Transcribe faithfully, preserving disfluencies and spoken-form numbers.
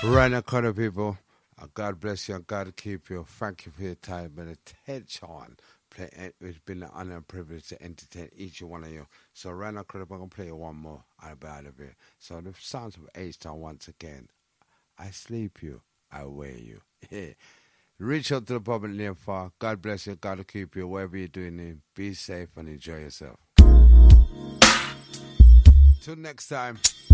Right now, color people, uh, God bless you and God keep you. Thank you for your time and attention. Play, it's been an honor and privilege to entertain each one of you. So right now, color, I'm going to play you one more. I'll be out of here. So the sounds of H-Town once again. I sleep you, I wear you. Yeah. Reach out to the public near far. God bless you, God keep you. Wherever you're doing it, be safe and enjoy yourself. Till next time.